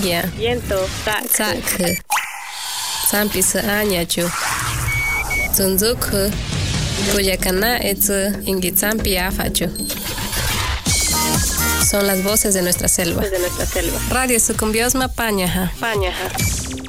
Lluvia. Viento. Tzak. Zampi añachu. Zunzuk. Cuyacana Ingitzampi afachu. Son las voces de nuestra selva. De nuestra selva. Radio Sucumbiosma Pañaja. Pañaja.